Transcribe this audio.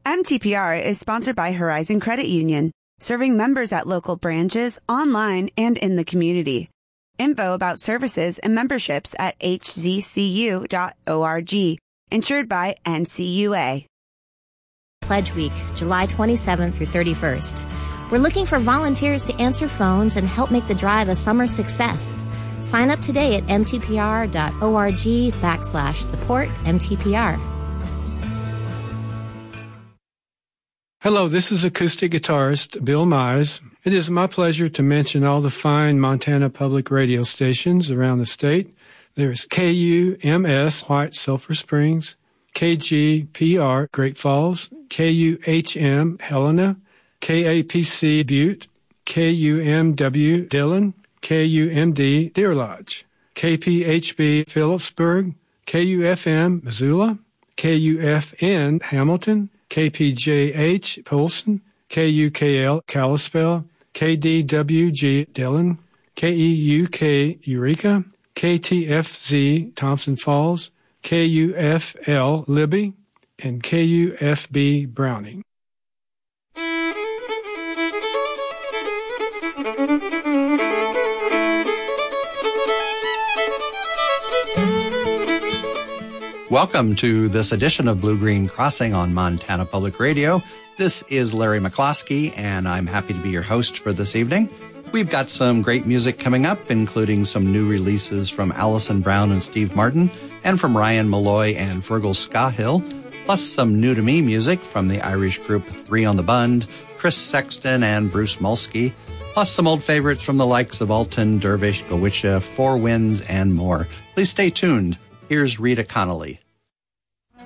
MTPR is sponsored by Horizon Credit Union, serving members at local branches, online, and in the community. Info about services and memberships at hzcu.org. Insured by NCUA. Pledge Week, July 27th through 31st. We're looking for volunteers to answer phones and help make the drive a summer success. Sign up today at mtpr.org/support MTPR. Hello, this is acoustic guitarist Bill Mize. It is my pleasure to mention all the fine Montana public radio stations around the state. There's KUMS, White Sulphur Springs, KGPR, Great Falls, KUHM, Helena, KAPC, Butte, KUMW, Dillon, KUMD, Deer Lodge, KPHB, Phillipsburg, KUFM, Missoula, KUFN, Hamilton, KPJH, Polson, KUKL, Kalispell, KDWG, Dillon, KEUK, Eureka, KTFZ, Thompson Falls, KUFL, Libby, and KUFB, Browning. Welcome to this edition of Blue Green Crossing on Montana Public Radio. This is Larry McCloskey, and I'm happy to be your host for this evening. We've got some great music coming up, including some new releases from Allison Brown and Steve Martin, and from Ryan Malloy and Fergal Scahill, plus some new-to-me music from the Irish group Three on the Bund, Chris Sexton and Bruce Molsky, plus some old favorites from the likes of Alton, Dervish, Gowitcha, Four Winds, and more. Please stay tuned. Here's Rita Connolly.